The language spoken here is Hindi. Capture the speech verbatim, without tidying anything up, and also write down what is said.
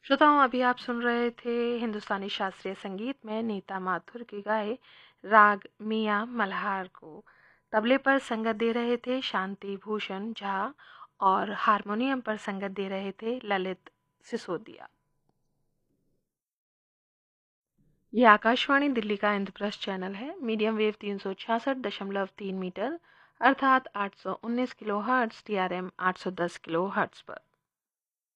श्रोताओं, अभी आप सुन रहे थे हिंदुस्तानी शास्त्रीय संगीत में नीता माथुर की गाए राग मियाँ मल्हार को। तबले पर संगत दे रहे थे शांति भूषण झा और हारमोनियम पर संगत दे रहे थे ललित सिसोदिया। ये आकाशवाणी दिल्ली का इंद्रप्रस्थ चैनल है। मीडियम वेव तीन सौ छियासठ दशमलव तीन मीटर अर्थात आठ सौ उन्नीस kilo hertz, T R M आठ सौ दस किलो हर्ट्ज पर।